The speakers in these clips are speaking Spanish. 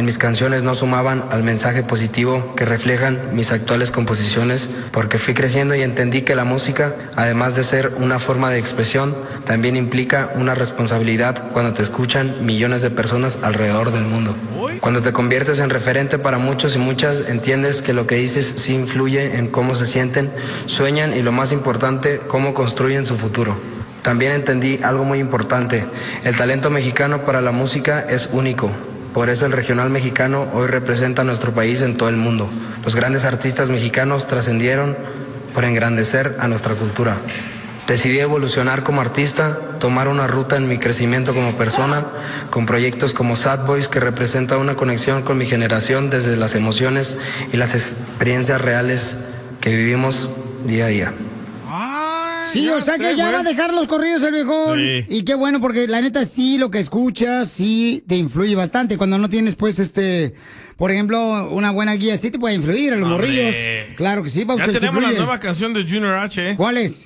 en mis canciones no sumaban al mensaje positivo que reflejan mis actuales composiciones, porque fui creciendo y entendí que la música, además de ser una forma de expresión, también implica una responsabilidad cuando te escuchan millones de personas alrededor del mundo. Cuando te conviertes en referente para muchos y muchas, entiendes que lo que dices sí influye en cómo se sienten, sueñan y, lo más importante, cómo construyen su futuro. También entendí algo muy importante: el talento mexicano para la música es único. Por eso el regional mexicano hoy representa a nuestro país en todo el mundo. Los grandes artistas mexicanos trascendieron por engrandecer a nuestra cultura. Decidí evolucionar como artista, tomar una ruta en mi crecimiento como persona, con proyectos como Sad Boys, que representa una conexión con mi generación desde las emociones y las experiencias reales que vivimos día a día. Sí, o sea que ya va a dejar los corridos el viejón. Sí. Y qué bueno, porque la neta sí, lo que escuchas sí te influye bastante. Cuando no tienes, pues, por ejemplo, una buena guía, sí te puede influir a los morrillos. Claro que sí, Pauchón. Ya tenemos la nueva canción de Junior H, ¿eh? ¿Cuál es?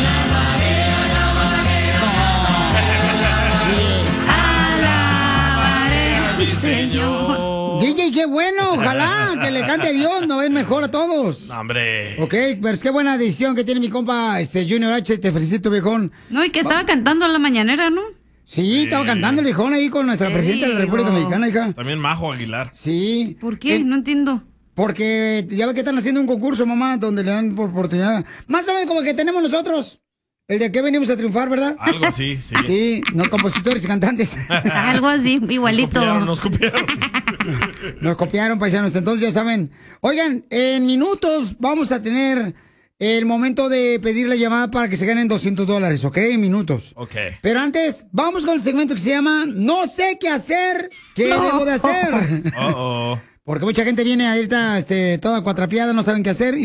DJ, qué bueno, ojalá que le cante a Dios, no es mejor a todos. No, hombre. Ok, pero es que buena decisión que tiene mi compa Junior H, te felicito, viejón. No, y que estaba cantando a la mañanera, ¿no? Sí, estaba cantando el viejón ahí con nuestra presidenta de la República Mexicana, hija. También Majo Aguilar. Sí. ¿Por qué? No entiendo. Porque ya ve que están haciendo un concurso, mamá, donde le dan por oportunidad. Más o menos como que tenemos nosotros. El de que venimos a triunfar, ¿verdad? Algo así, sí. Sí, no, compositores y cantantes. Algo así, igualito. Nos copiaron. Nos copiaron, paisanos. Entonces ya saben. Oigan, en minutos vamos a tener el momento de pedir la llamada para que se ganen $200, ¿ok? En minutos. Ok. Pero antes, vamos con el segmento que se llama No sé qué hacer, ¿qué debo de hacer? Uh-oh. Porque mucha gente viene ahorita toda cuatrapeada, no saben qué hacer.